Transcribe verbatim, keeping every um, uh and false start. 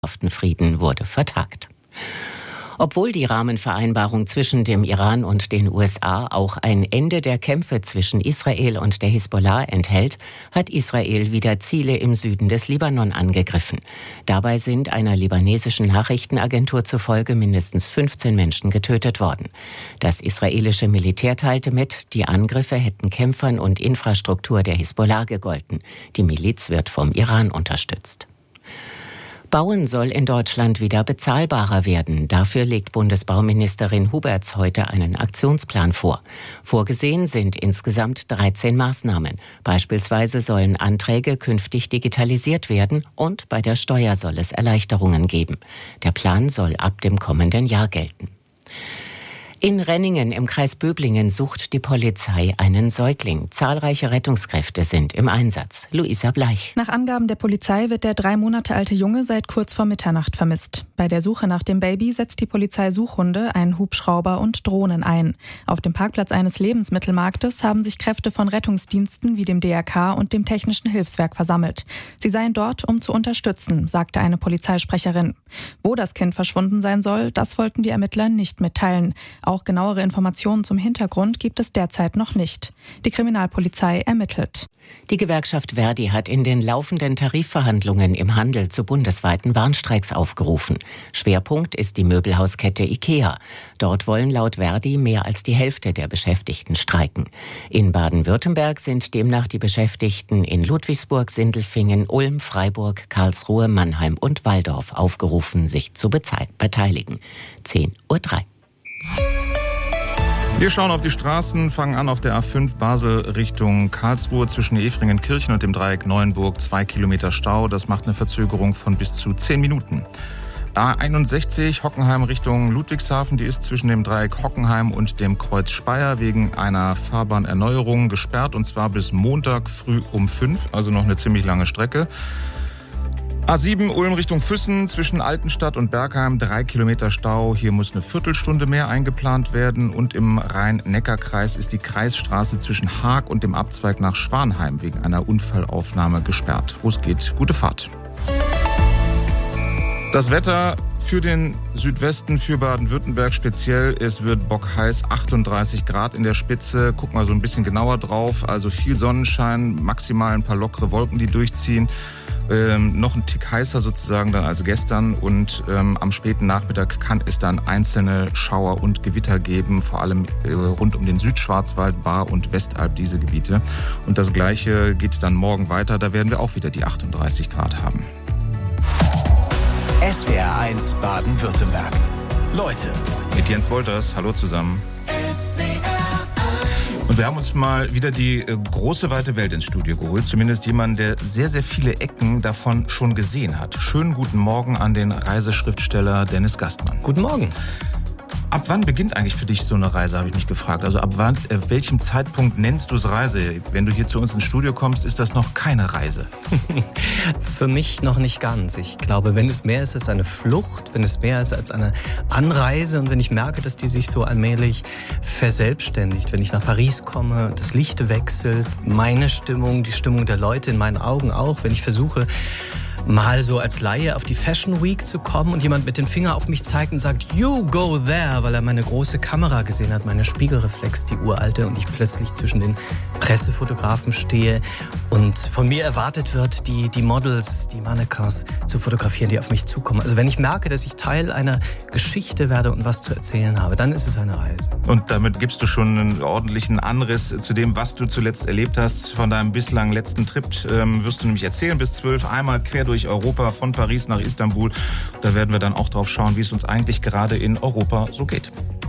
Frieden wurde vertagt. Obwohl die Rahmenvereinbarung zwischen dem Iran und den U S A auch ein Ende der Kämpfe zwischen Israel und der Hisbollah enthält, hat Israel wieder Ziele im Süden des Libanon angegriffen. Dabei sind einer libanesischen Nachrichtenagentur zufolge mindestens fünfzehn Menschen getötet worden. Das israelische Militär teilte mit, die Angriffe hätten Kämpfern und Infrastruktur der Hisbollah gegolten. Die Miliz wird vom Iran unterstützt. Bauen soll in Deutschland wieder bezahlbarer werden. Dafür legt Bundesbauministerin Huberts heute einen Aktionsplan vor. Vorgesehen sind insgesamt dreizehn Maßnahmen. Beispielsweise sollen Anträge künftig digitalisiert werden und bei der Steuer soll es Erleichterungen geben. Der Plan soll ab dem kommenden Jahr gelten. In Renningen im Kreis Böblingen sucht die Polizei einen Säugling. Zahlreiche Rettungskräfte sind im Einsatz. Luisa Bleich. Nach Angaben der Polizei wird der drei Monate alte Junge seit kurz vor Mitternacht vermisst. Bei der Suche nach dem Baby setzt die Polizei Suchhunde, einen Hubschrauber und Drohnen ein. Auf dem Parkplatz eines Lebensmittelmarktes haben sich Kräfte von Rettungsdiensten wie dem D R K und dem Technischen Hilfswerk versammelt. Sie seien dort, um zu unterstützen, sagte eine Polizeisprecherin. Wo das Kind verschwunden sein soll, das wollten die Ermittler nicht mitteilen. Auch genauere Informationen zum Hintergrund gibt es derzeit noch nicht. Die Kriminalpolizei ermittelt. Die Gewerkschaft Verdi hat in den laufenden Tarifverhandlungen im Handel zu bundesweiten Warnstreiks aufgerufen. Schwerpunkt ist die Möbelhauskette IKEA. Dort wollen laut Verdi mehr als die Hälfte der Beschäftigten streiken. In Baden-Württemberg sind demnach die Beschäftigten in Ludwigsburg, Sindelfingen, Ulm, Freiburg, Karlsruhe, Mannheim und Walldorf aufgerufen, sich zu beteiligen. zehn Uhr drei. Wir schauen auf die Straßen, fangen an auf der A fünf Basel Richtung Karlsruhe zwischen Efringen-Kirchen und dem Dreieck Neuenburg. Zwei Kilometer Stau, das macht eine Verzögerung von bis zu zehn Minuten. A einundsechzig Hockenheim Richtung Ludwigshafen, die ist zwischen dem Dreieck Hockenheim und dem Kreuz Speyer wegen einer Fahrbahnerneuerung gesperrt und zwar bis Montag früh um fünf, also noch eine ziemlich lange Strecke. A sieben Ulm Richtung Füssen zwischen Altenstadt und Bergheim, drei Kilometer Stau. Hier muss eine Viertelstunde mehr eingeplant werden. Und im Rhein-Neckar-Kreis ist die Kreisstraße zwischen Haag und dem Abzweig nach Schwanheim wegen einer Unfallaufnahme gesperrt. Wo es geht, gute Fahrt. Das Wetter für den Südwesten, für Baden-Württemberg speziell. Es wird bockheiß, achtunddreißig Grad in der Spitze. Guck mal so ein bisschen genauer drauf. Also viel Sonnenschein, maximal ein paar lockere Wolken, die durchziehen. Ähm, noch ein Tick heißer sozusagen dann als gestern und ähm, am späten Nachmittag kann es dann einzelne Schauer und Gewitter geben, vor allem äh, rund um den Südschwarzwald, Baar und Westalb, diese Gebiete. Und das Gleiche geht dann morgen weiter, da werden wir auch wieder die achtunddreißig Grad haben. S W R eins Baden-Württemberg. Leute. Mit Jens Wolters, hallo zusammen. S W R Und wir haben uns mal wieder die äh, große, weite Welt ins Studio geholt. Zumindest jemanden, der sehr, sehr viele Ecken davon schon gesehen hat. Schönen guten Morgen an den Reiseschriftsteller Dennis Gastmann. Guten Morgen. Ab wann beginnt eigentlich für dich so eine Reise, habe ich mich gefragt. Also ab wann, äh, welchem Zeitpunkt nennst du es Reise? Wenn du hier zu uns ins Studio kommst, ist das noch keine Reise. Für mich noch nicht ganz. Ich glaube, wenn es mehr ist als eine Flucht, wenn es mehr ist als eine Anreise und wenn ich merke, dass die sich so allmählich verselbstständigt, wenn ich nach Paris komme, das Licht wechselt, meine Stimmung, die Stimmung der Leute in meinen Augen auch, wenn ich versuche, mal so als Laie auf die Fashion Week zu kommen und jemand mit dem Finger auf mich zeigt und sagt, you go there, weil er meine große Kamera gesehen hat, meine Spiegelreflex, die uralte, und ich plötzlich zwischen den Pressefotografen stehe und von mir erwartet wird, die, die Models, die Mannequins zu fotografieren, die auf mich zukommen. Also wenn ich merke, dass ich Teil einer Geschichte werde und was zu erzählen habe, dann ist es eine Reise. Und damit gibst du schon einen ordentlichen Anriss zu dem, was du zuletzt erlebt hast. Von deinem bislang letzten Trip ähm, wirst du nämlich erzählen, bis zwölf, einmal quer durch Europa, von Paris nach Istanbul. Da werden wir dann auch drauf schauen, wie es uns eigentlich gerade in Europa so geht.